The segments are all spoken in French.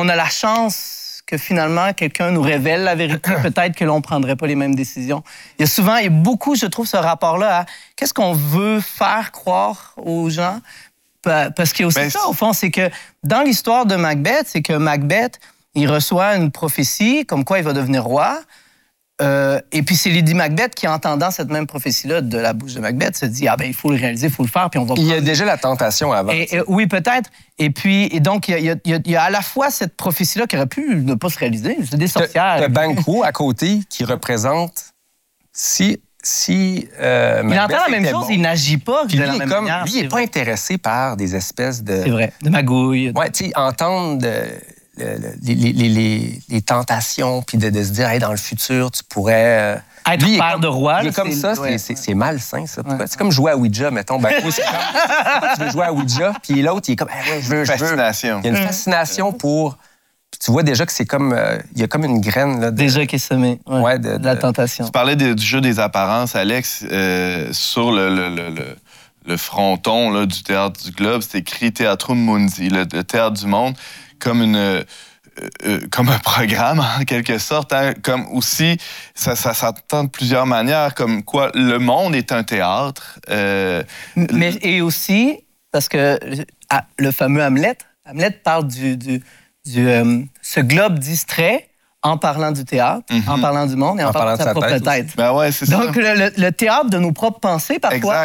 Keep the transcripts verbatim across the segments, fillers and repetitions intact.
on a la chance que finalement, quelqu'un nous révèle la vérité, peut-être que l'on ne prendrait pas les mêmes décisions. Il y a souvent, il y a beaucoup, je trouve, ce rapport-là à qu'est-ce qu'on veut faire croire aux gens. Parce qu'il y a aussi ben, ça, au fond, c'est que dans l'histoire de Macbeth, c'est que Macbeth, il reçoit une prophétie comme quoi il va devenir roi. Euh, et puis c'est Lady Macbeth qui, entendant cette même prophétie-là de la bouche de Macbeth, se dit « Ah ben il faut le réaliser, il faut le faire, puis on va... » Il y a déjà la tentation avant. Et, et, oui, peut-être. Et puis, et donc, il y, a, il, y a, il y a à la fois cette prophétie-là qui aurait pu ne pas se réaliser. C'est des sorcières. Le Banquo à côté qui représente... Si... Si, euh, il entend la même chose, bon, il n'agit pas de la même comme, manière. Lui, il n'est pas intéressé par des espèces de... C'est vrai, de magouilles. Oui, tu sais, entendre de, le, le, les, les, les, les tentations, puis de, de se dire, hey, dans le futur, tu pourrais... Euh... Être lui, père comme, de roi. Il est comme ça, ouais, c'est ouais. malsain, ça. Ouais. C'est comme jouer à Ouija, mettons. Ben, c'est comme, tu veux jouer à Ouija, puis l'autre, il est comme, hey, ouais, je veux, je veux. Fascination. Il y a une fascination pour... Tu vois déjà que c'est comme... Euh, il y a comme une graine, là. De... Déjà qui est semée. Ouais, ouais, de, de, de la tentation. Tu parlais de, du jeu des apparences, Alex. Euh, sur le, le, le, le, le fronton là, du Théâtre du Globe, c'est écrit Theatrum Mundi, le, le Théâtre du Monde, comme une... Euh, euh, comme un programme, en quelque sorte. Hein, comme aussi, ça, ça s'entend de plusieurs manières, comme quoi le monde est un théâtre. Euh, Mais, et aussi, parce que ah, le fameux Hamlet, Hamlet parle du... du Du, euh, ce globe distrait en parlant du théâtre, mm-hmm. en parlant du monde et en, en parlant de sa, sa propre tête. tête. Ben ouais, c'est Donc, le, le, le théâtre de nos propres pensées, parfois,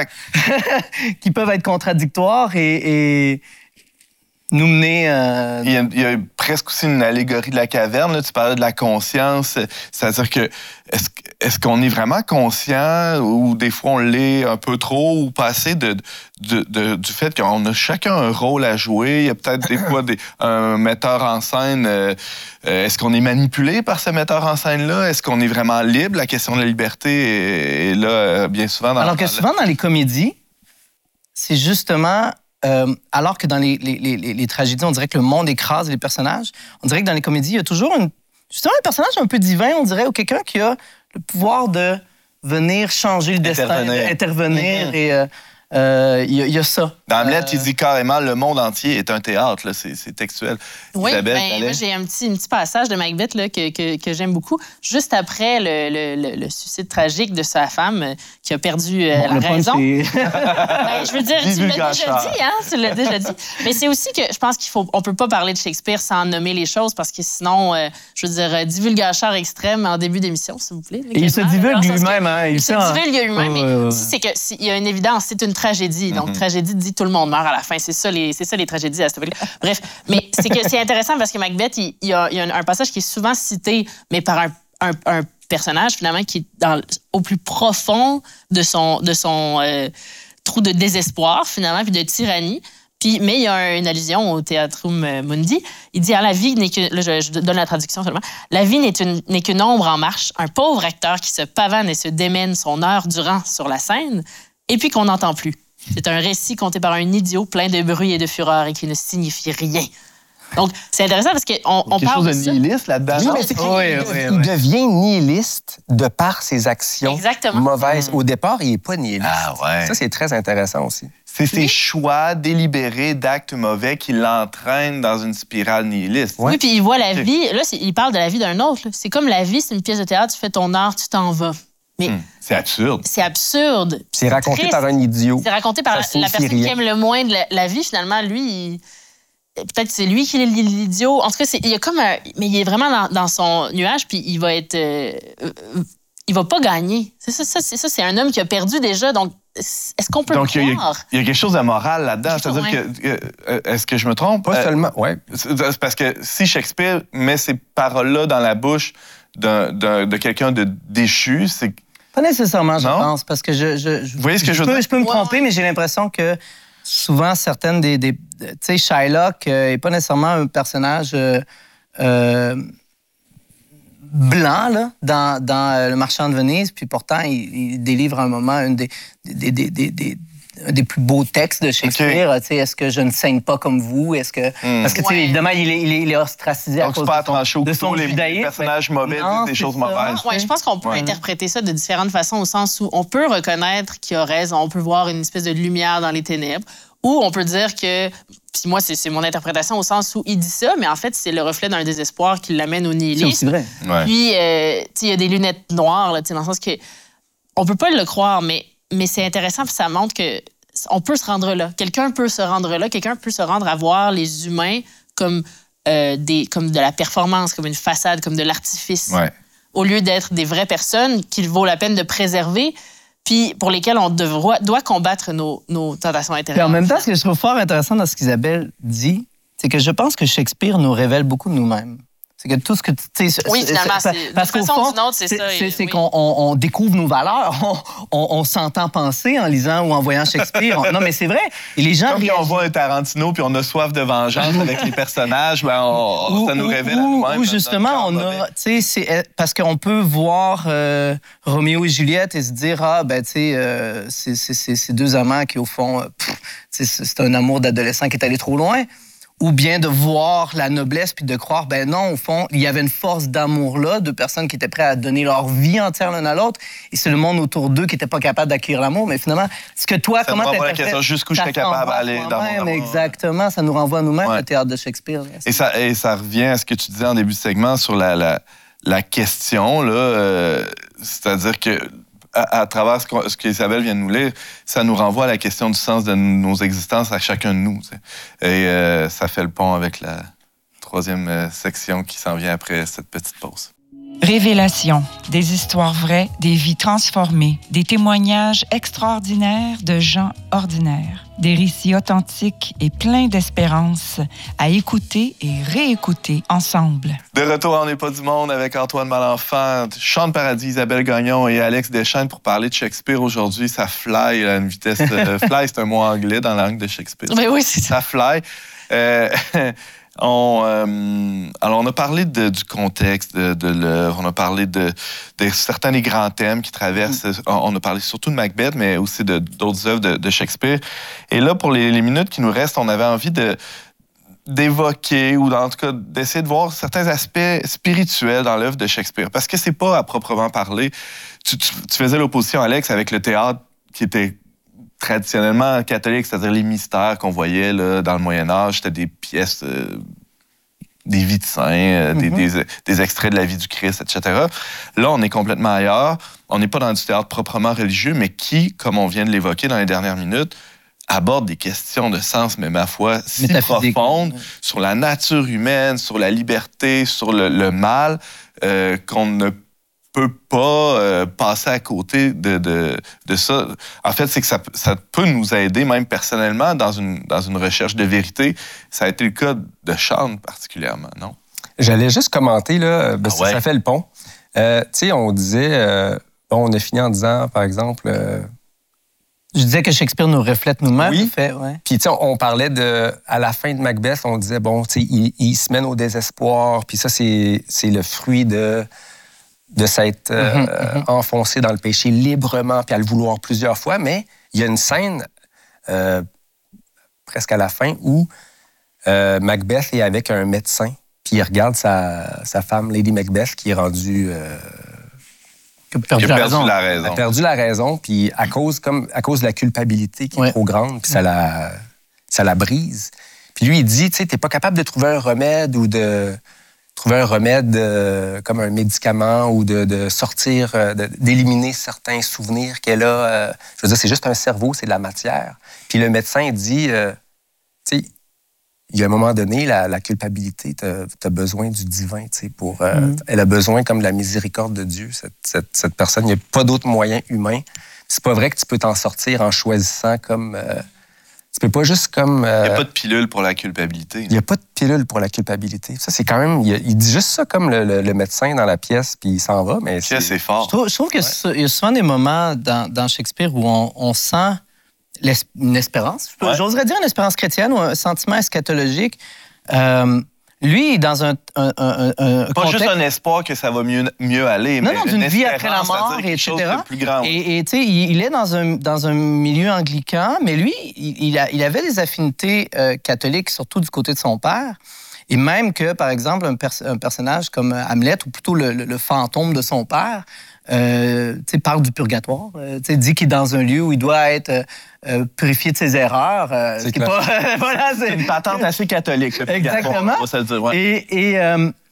qui peuvent être contradictoires et, et nous mener... Euh... Il, y a, il y a presque aussi une allégorie de la caverne. Là. Tu parlais de la conscience. C'est-à-dire que est-ce, est-ce qu'on est vraiment conscient ou des fois on l'est un peu trop ou pas assez de, de, de, du fait qu'on a chacun un rôle à jouer? Il y a peut-être des fois des, un metteur en scène. Euh, est-ce qu'on est manipulé par ce metteur en scène-là? Est-ce qu'on est vraiment libre? La question de la liberté est, est là bien souvent. Dans Alors que souvent dans les comédies, c'est justement... Euh, alors que dans les, les, les, les tragédies, on dirait que le monde écrase les personnages. On dirait que dans les comédies, il y a toujours une, justement un personnage un peu divin, on dirait, ou quelqu'un qui a le pouvoir de venir changer le destin, intervenir, intervenir mm-hmm. et... Euh, il euh, y, y a ça. Dans Hamlet, euh... il dit carrément le monde entier est un théâtre. Là, c'est, c'est textuel. Oui, Isabelle, ben, moi, j'ai un petit, un petit passage de Macbeth là, que, que, que j'aime beaucoup. Juste après le, le, le suicide tragique de sa femme euh, qui a perdu euh, bon, la raison. ben, je veux dire, tu l'as déjà dit, hein? Tu l'as déjà dit. Mais c'est aussi que je pense qu'il faut, on peut pas parler de Shakespeare sans nommer les choses parce que sinon, euh, je veux dire, divulgacheur extrême en début d'émission, s'il vous plaît. Et il se divulgue lui-même. Hein, il, il se en... divulgue lui-même. Oh, mais ouais, ouais. C'est que il y a une évidence, c'est une tragédie. Donc, mm-hmm. tragédie dit tout le monde meurt à la fin. C'est ça les, c'est ça, les tragédies à cette époque-là. Bref, mais c'est que c'est intéressant parce que Macbeth, il, il, y a, il y a un passage qui est souvent cité, mais par un, un, un personnage, finalement, qui est dans, au plus profond de son, de son euh, trou de désespoir, finalement, puis de tyrannie. Puis, mais il y a une allusion au Theatrum Mundi. Il dit, ah, la vie n'est que... Là, je, je donne la traduction seulement. La vie n'est, une, n'est qu'une ombre en marche, un pauvre acteur qui se pavane et se démène son heure durant sur la scène, et puis qu'on n'entend plus. C'est un récit conté par un idiot plein de bruit et de fureur et qui ne signifie rien. Donc, c'est intéressant parce qu'on on quelque parle chose de nihiliste là-dedans. Oui, mais c'est qu'il oui, oui, il oui. devient nihiliste de par ses actions Exactement. mauvaises. Mmh. Au départ, il n'est pas nihiliste. Ah, ouais. Ça, c'est très intéressant aussi. C'est ses oui. choix délibérés d'actes mauvais qui l'entraînent dans une spirale nihiliste. Ouais. Oui, puis il voit la vie. Là, il parle de la vie d'un autre. Là. C'est comme la vie, c'est une pièce de théâtre, tu fais ton art, tu t'en vas. Mais hum, c'est absurde. C'est absurde. C'est, c'est raconté triste. Par un idiot. C'est raconté par la, la personne rien. Qui aime le moins de la, la vie, finalement. Lui, il, peut-être c'est lui qui est l'idiot. En tout cas, c'est, il y a comme un, mais il est vraiment dans, dans son nuage, puis il va être... Euh, euh, il va pas gagner. C'est ça, ça, c'est ça, c'est un homme qui a perdu déjà, donc est-ce qu'on peut donc, le croire? Donc, il y, y a quelque chose de moral là-dedans. C'est-à-dire ouais. que... Euh, est-ce que je me trompe? Pas euh, seulement, oui. C'est parce que si Shakespeare met ces paroles-là dans la bouche d'un, d'un, de quelqu'un de déchu, c'est... Pas nécessairement, je non? pense, parce que je... je, je Vous voyez ce que je, je veux peux, dire? Je peux me ouais. tromper, mais j'ai l'impression que souvent, certaines des... des tu sais, Shylock n'est euh, pas nécessairement un personnage euh, euh, blanc là, dans, dans euh, Le Marchand de Venise, puis pourtant, il, il délivre à un moment une des, des, des, des, des, un des plus beaux textes de Shakespeare. Okay. Est-ce que je ne saigne pas comme vous? Est-ce que... Mm. Parce que, ouais. évidemment, il est, il est, il est ostracisé donc, à cause pas de son, tranché au de son les, judaïsme. Les personnages mauvais non, des choses ça. mauvaises. Ouais, je pense qu'on peut ouais. interpréter ça de différentes façons, au sens où on peut reconnaître qu'il a raison, on peut voir une espèce de lumière dans les ténèbres, ou on peut dire que puis moi, c'est, c'est mon interprétation au sens où il dit ça, mais en fait, c'est le reflet d'un désespoir qui l'amène au nihilisme. C'est vrai. Ouais. Puis, euh, tu sais, il y a des lunettes noires, là, tu sais, dans le sens que on peut pas le croire, mais, mais c'est intéressant, puis ça montre que on peut se rendre là. Quelqu'un peut se rendre là. Quelqu'un peut se rendre à voir les humains comme, euh, des, comme de la performance, comme une façade, comme de l'artifice, Ouais. au lieu d'être des vraies personnes qu'il vaut la peine de préserver, puis pour lesquelles on devra, doit combattre nos, nos tentations Puis intérieures. en même temps, ce que je trouve fort intéressant dans ce qu'Isabelle dit, c'est que je pense que Shakespeare nous révèle beaucoup de nous-mêmes. C'est que tout ce que tu sais. Oui, finalement, c'est, parce d'une qu'au façon ou fond, d'une autre, c'est ça, C'est, et- c'est oui. qu'on on, on découvre nos valeurs, on, on, on s'entend penser en lisant ou en voyant Shakespeare. On- non, mais c'est vrai. Et les gens Comme quand on réagissent. voit un Tarantino puis on a soif de vengeance avec les personnages, ben on- Ou, ça nous ou- révèle à ou- nous-mêmes. ou notre- justement, notre on cœur a, tu sais, c'est parce qu'on peut voir euh, Roméo et Juliette et se dire ah ben tu sais, euh, c'est, c'est, c'est, c'est deux amants qui au fond, euh, pff, tu sais, c'est, c'est un amour d'adolescent qui est allé trop loin. Ou bien de voir la noblesse puis de croire, ben non, au fond, il y avait une force d'amour-là, de personnes qui étaient prêtes à donner leur vie entière l'un à l'autre, et c'est le monde autour d'eux qui n'était pas capable d'accueillir l'amour. Mais finalement, ce que toi, Ça comment nous renvoie à la t'interprètes, question jusqu'où je ça serais capable s'envoie à d'aller dans mon soi-même, amour. exactement, ça nous renvoie à nous-mêmes, Ouais. le théâtre de Shakespeare. Et ça, et ça revient à ce que tu disais en début de segment sur la, la, la question, là, euh, c'est-à-dire que à, à travers ce, qu'on- ce qu'Isabelle vient de nous lire, ça nous renvoie à la question du sens de nos existences à chacun de nous. Tu sais. Et euh, ça fait le pont avec la troisième euh, section qui s'en vient après cette petite pause. Révélation, des histoires vraies, des vies transformées, des témoignages extraordinaires de gens ordinaires, des récits authentiques et pleins d'espérance à écouter et réécouter ensemble. De retour à On n'est pas du monde avec Antoine Malenfant, Chante Paradis, Isabelle Gagnon et Alex Deschênes pour parler de Shakespeare aujourd'hui. Ça fly à une vitesse... euh, fly, c'est un mot anglais dans la langue de Shakespeare. Mais oui, c'est ça. Ça fly. Euh, on, euh, alors, on a parlé de- du contexte de, de l'œuvre, on a parlé de, de certains des grands thèmes qui traversent. On, on a parlé surtout de Macbeth, mais aussi de, d'autres œuvres de, de Shakespeare. Et là, pour les, les minutes qui nous restent, on avait envie de d'évoquer ou en tout cas d'essayer de voir certains aspects spirituels dans l'œuvre de Shakespeare. Parce que c'est pas à proprement parler. Tu, tu, tu faisais l'opposition, Alex, avec le théâtre qui était traditionnellement catholique, c'est-à-dire les mystères qu'on voyait là, dans le Moyen-Âge, c'était des pièces, euh, des vies de saints, euh, des, des, des extraits de la vie du Christ, et cetera. Là, on est complètement ailleurs. On n'est pas dans du théâtre proprement religieux, mais qui, comme on vient de l'évoquer dans les dernières minutes, aborde des questions de sens, mais ma foi, si Métaphysique. profondes, sur la nature humaine, sur la liberté, sur le, le mal, euh, qu'on ne peut pas euh, passer à côté de, de, de ça. En fait, c'est que ça, ça peut nous aider, même personnellement, dans une, dans une recherche de vérité. Ça a été le cas de Chante particulièrement, non? J'allais juste commenter, là, parce Ah que ouais? ça fait le pont. Euh, tu sais, on disait, euh, bon, on a fini en disant, par exemple, euh, Je disais que Shakespeare nous reflète nous-mêmes. Oui. en fait, ouais. puis tu sais, on, on parlait de, à la fin de Macbeth, on disait, bon, tu sais, il, il se mène au désespoir, puis ça, c'est, c'est le fruit de, de s'être euh, Mhm, euh, enfoncé dans le péché librement, puis à le vouloir plusieurs fois, mais il y a une scène, euh, presque à la fin, où euh, Macbeth est avec un médecin, puis il regarde sa, sa femme, Lady Macbeth, qui est rendue... euh, Que perdu Il a la perdu raison. la Elle raison. a perdu la raison, puis à cause, comme, à cause de la culpabilité qui est Ouais. trop grande, puis ça la, ça la brise. Puis lui, il dit, tu sais, t'es pas capable de trouver un remède ou de trouver un remède euh, comme un médicament ou de, de sortir, euh, de- d'éliminer certains souvenirs qu'elle a. euh, je veux dire, c'est juste un cerveau, c'est de la matière. Puis le médecin il dit, euh, tu sais, il y a un moment donné, la, la culpabilité, tu as besoin du divin, tu sais, pour... euh, Mm. Elle a besoin comme de la miséricorde de Dieu, cette, cette, cette personne. Il n'y a pas d'autre moyen humain. C'est pas vrai que tu peux t'en sortir en choisissant comme... euh, tu peux pas juste comme... euh, Il n'y a pas de pilule pour la culpabilité. il n'y a pas de pilule pour la culpabilité. Ça, c'est quand même... Il, il dit juste ça comme le, le- le médecin dans la pièce, puis il s'en va, mais Tiens, c'est... c'est fort. Je trouve, je trouve qu'il y a souvent des moments dans, dans Shakespeare où on, on sent l'es- une espérance. Je peux- Ouais. J'oserais dire une espérance chrétienne ou un sentiment eschatologique. Euh, lui, dans un, un, un, un Pas contexte... juste un espoir que ça va mieux, mieux aller, Non, mais non, une d'une vie après la espérance, mort, c'est-à-dire quelque chose et cetera. de plus grand. Et et, tu sais, il, il est dans un, dans un milieu anglican, mais lui, il, il a- il avait des affinités euh, catholiques, surtout du côté de son père. Et même que, par exemple, un, pers- un personnage comme Hamlet, ou plutôt le, le- le fantôme de son père, euh, tu sais, parle du purgatoire. Euh, tu sais, dit qu'il est dans un lieu où il doit être euh, euh, purifié de ses erreurs. Euh, C'est ce qui est pas, voilà, C'est c'est une patente assez catholique. Le purgatoire, Exactement. on va se le dire, ouais. Et, et, euh,